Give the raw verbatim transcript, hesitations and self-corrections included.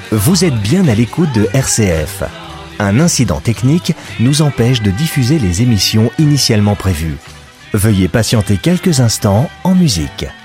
Vous êtes bien à l'écoute de R C F. Un incident technique nous empêche de diffuser les émissions initialement prévues. Veuillez patienter quelques instants en musique.